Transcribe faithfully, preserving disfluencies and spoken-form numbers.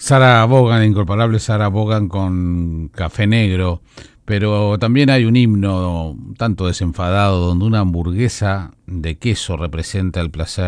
Sarah Vaughan, incomparable Sarah Vaughan con Café Negro, pero también hay un himno un tanto desenfadado donde una hamburguesa de queso representa el placer